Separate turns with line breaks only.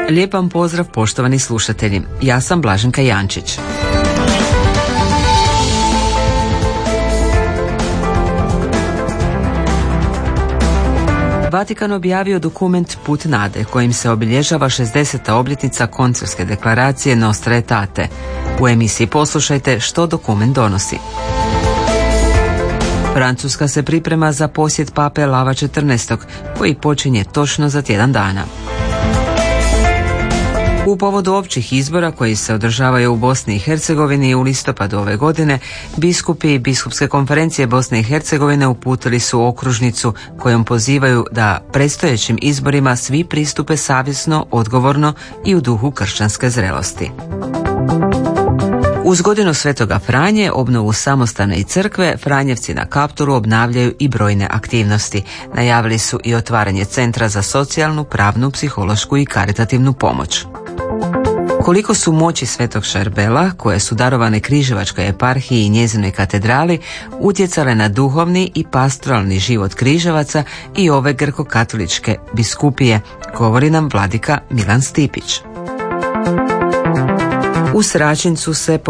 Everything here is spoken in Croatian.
Lijep vam pozdrav, poštovani slušatelji. Ja sam Blaženka Jančić. Vatikan objavio dokument Put nade, kojim se obilježava 60. obljetnica Koncilske deklaracije Nostra Aetate. U emisiji poslušajte što dokument donosi. Francuska se priprema za posjet pape Lava XIV, koji počinje točno za tjedan dana. U povodu općih izbora koji se održavaju u Bosni i Hercegovini u listopadu ove godine, biskupi Biskupske konferencije Bosne i Hercegovine uputili su okružnicu kojom pozivaju da predstojećim izborima svi pristupe savjesno, odgovorno i u duhu kršćanske zrelosti. Uz godinu Svetoga Franje, obnovu samostana i crkve, Franjevci na Kaptolu obnavljaju i brojne aktivnosti. Najavili su i otvaranje Centra za socijalnu, pravnu, psihološku i karitativnu pomoć. Koliko su moći Svetog Šarbela, koje su darovane Križevačkoj eparhiji i njezinoj katedrali, utjecale na duhovni i pastoralni život Križevaca i ove grko-katoličke biskupije, govori nam vladika Milan Stipić. U Sračincu se